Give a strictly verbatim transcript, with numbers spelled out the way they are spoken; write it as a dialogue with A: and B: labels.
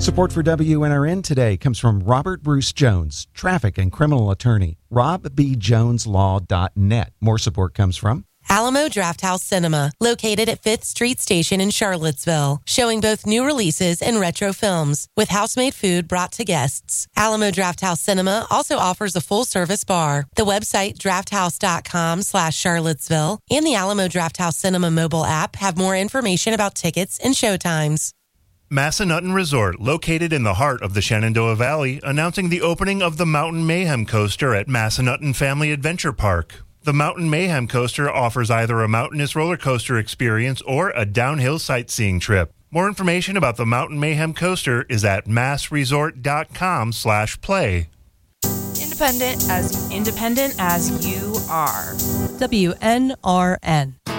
A: Support for W N R N today comes from Robert Bruce Jones, traffic and criminal attorney, rob b jones law dot net. More support comes from
B: Alamo Drafthouse Cinema, located at fifth Street Station in Charlottesville, showing both new releases and retro films, with house-made food brought to guests. Alamo Drafthouse Cinema also offers a full-service bar. The website drafthouse.com slash Charlottesville and the Alamo Drafthouse Cinema mobile app have more information about tickets and showtimes.
C: Massanutten Resort, located in the heart of the Shenandoah Valley, announcing the opening of the Mountain Mayhem Coaster at Massanutten Family Adventure Park. The Mountain Mayhem Coaster offers either a mountainous roller coaster experience or a downhill sightseeing trip. More information about the Mountain Mayhem Coaster is at massresort.com slash play.
D: Independent as independent as you are.
E: W N R N.